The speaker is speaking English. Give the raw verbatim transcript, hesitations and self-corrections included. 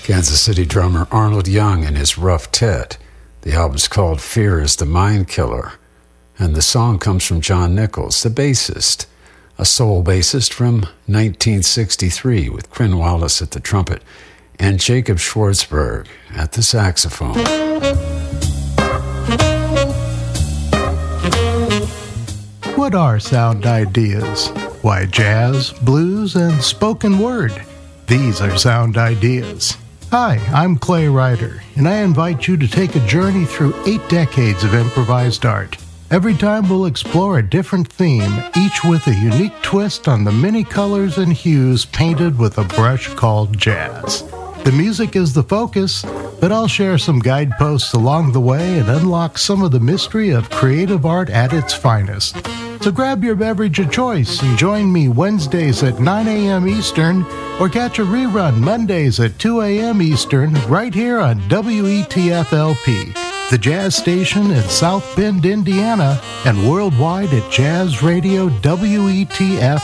Kansas City drummer Arnold Young and his Rough Tet. The album's called Fear is the Mind Killer, and the song comes from John Nichols, the bassist, a soul bassist from nineteen sixty-three with Quinn Wallace at the trumpet and Jacob Schwartzberg at the saxophone. What are sound ideas? Why, jazz, blues, and spoken word. These are sound ideas. Hi, I'm Clay Ryder, and I invite you to take a journey through eight decades of improvised art. Every time we'll explore a different theme, each with a unique twist on the many colors and hues painted with a brush called jazz. The music is the focus, but I'll share some guideposts along the way and unlock some of the mystery of creative art at its finest. So grab your beverage of choice and join me Wednesdays at nine a.m. Eastern, or catch a rerun Mondays at two a.m. Eastern right here on W E T F L P, the jazz station in South Bend, Indiana, and worldwide at Jazz Radio W E T F.